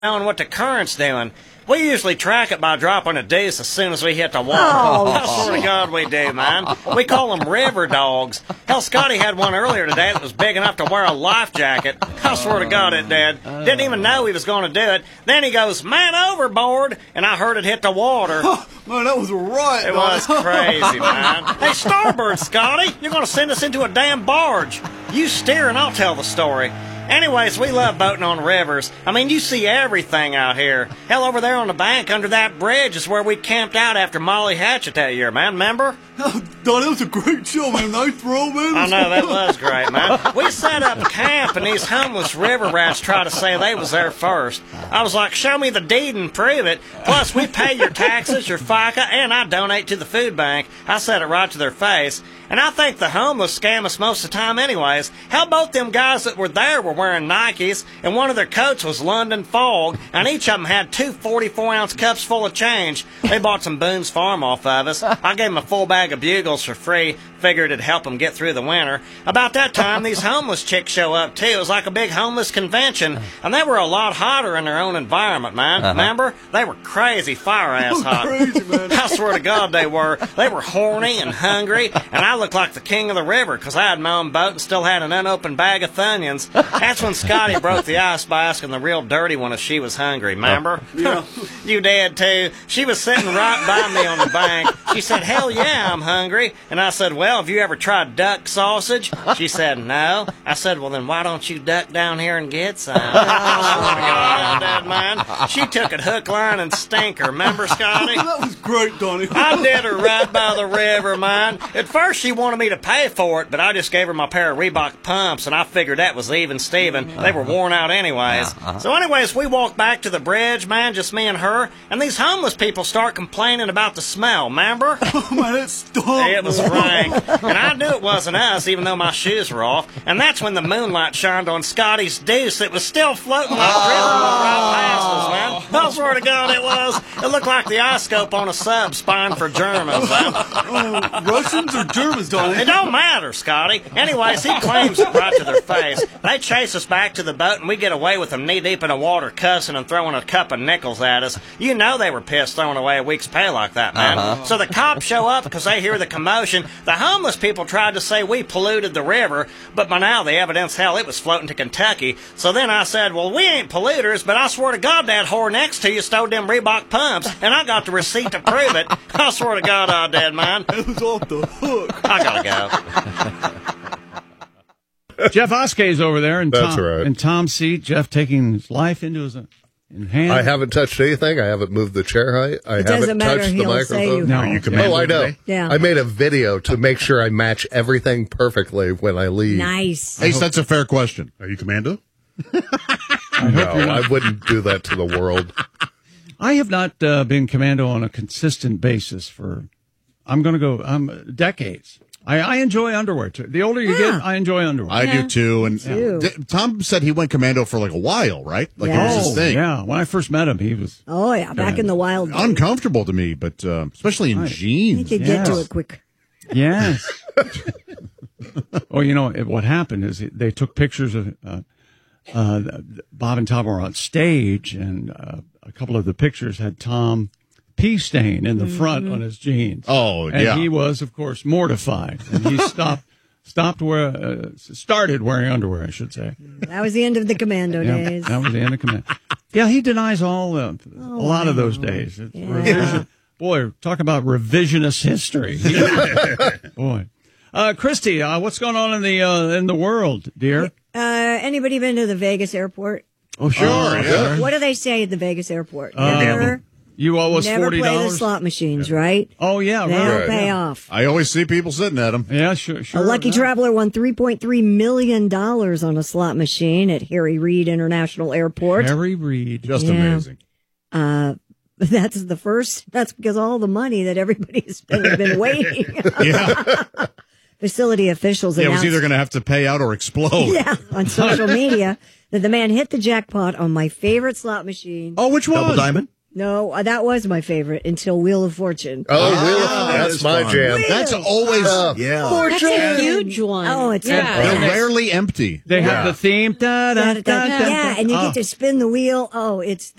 knowing what the current's doing. We usually track it by dropping a deuce as soon as we hit the water. I swear to God we do, man. We call them river dogs. Hell, Scotty had one earlier today that was big enough to wear a life jacket. I swear to God it did. Didn't even know he was going to do it. Then he goes, man overboard, and I heard it hit the water. Man, that was a riot. It was crazy, man. Hey, starboard, Scotty. You're going to send us into a damn barge. You steer and I'll tell the story. Anyways, we love boating on rivers. I mean, you see everything out here. Hell, over there on the bank under that bridge is where we camped out after Molly Hatchet that year, man. Remember? Oh, Don, that was a great show, man. Nice throw, man. I know, that was great, man. We set up camp, and these homeless river rats try to say they was there first. I was like, show me the deed and prove it. Plus, we pay your taxes, your FICA, and I donate to the food bank. I said it right to their face. And I think the homeless scam us most of the time anyways. Hell, both them guys that were there were wearing Nikes, and one of their coats was London Fog, and each of them had two 44-ounce cups full of change. They bought some Boone's Farm off of us. I gave them a full bag of Bugles for free. Figured it'd help them get through the winter. About that time, these homeless chicks show up, too. It was like a big homeless convention, and they were a lot hotter in their own environment, man. Remember? They were crazy fire-ass hot. Crazy, man. I swear to God they were. They were horny and hungry, and I looked like the king of the river because I had my own boat and still had an unopened bag of Thunyons. That's when Scotty broke the ice by asking the real dirty one if she was hungry, remember? Yeah. You did, too. She was sitting right by me on the bank. She said, hell yeah, I'm hungry. And I said, well, have you ever tried duck sausage? She said, no. I said, well, then why don't you duck down here and get some? I swear to God, Dad, man. She took it hook, line, and stinker. Remember, Scotty? That was great, Donnie. I did her right by the river, man. At first, she wanted me to pay for it, but I just gave her my pair of Reebok pumps, and I figured that was even Steven. They were worn out anyways. So anyways, we walked back to the bridge, man, just me and her, and these homeless people start complaining about the smell, remember? Oh, man, it stunk. It was rank. And I knew it wasn't us, even though my shoes were off. And that's when the moonlight shined on Scotty's deuce. It was still floating like river right past us, man. I swear to God it was. It looked like the eye scope on a sub spying for Germans, man. Russians or Germans, Donnie? It don't matter, Scotty. Anyways, he claims it right to their face. They chase us back to the boat, and we get away with them knee-deep in the water, cussing and throwing a cup of nickels at us. You know they were pissed throwing away a week's pay like that, man. So the cops show up because they hear the commotion. The homeless people tried to say we polluted the river, but by now the evidence, hell, it was floating to Kentucky. So then I said, well, we ain't polluters, but I swear to God that whore next to you stole them Reebok pumps, and I got the receipt to prove it. I swear to God I did, man. It was off the hook. I gotta go. Jeff Oskay's over there, and That's right. in Tom's seat. Jeff taking his life into his hand. I haven't touched anything. I haven't moved the chair height. I haven't touched the microphone. No, you commando I know. Today? Yeah. I made a video to make sure I match everything perfectly when I leave. Nice. Ace, that's a fair question. Are you commando? No, I wouldn't do that to the world. I have not been commando on a consistent basis for, decades. I enjoy underwear, too. The older you get, I enjoy underwear. I do, too. And Tom said he went commando for like a while, right? Like it was his thing. Yeah, when I first met him, he was... Oh, yeah, back in the wild days. Uncomfortable to me, but especially in jeans. You could get to it quick. Yes. Well, you know, what happened is they took pictures of... Bob and Tom were on stage, and a couple of the pictures had Tom pee stain in the front on his jeans. Oh, and yeah. He was, of course, mortified, and he started wearing underwear, I should say. That was the end of the commando days. That was the end of commando. Yeah, he denies a lot of those days. It's boy, talk about revisionist history. Boy, Christy, what's going on in the world, dear? Anybody been to the Vegas airport? Oh, sure. Yeah. What do they say at the Vegas airport? You owe us never $40. Play the slot machines, right? Oh, yeah. They right. don't pay off. I always see people sitting at them. Yeah, sure. A lucky traveler won $3.3 million on a slot machine at Harry Reid International Airport. Harry Reid. Just amazing. That's because all the money that everybody's been waiting. Yeah. Facility officials announced... it was either going to have to pay out or explode. Yeah, on social media, that the man hit the jackpot on my favorite slot machine. Oh, which one? Double Diamond? No, that was my favorite until Wheel of Fortune. That's my jam. That's always That's a huge one. Oh, it's they're rarely empty. They have the theme. Da, da, da, da, yeah, and you get to spin the wheel. Oh, it's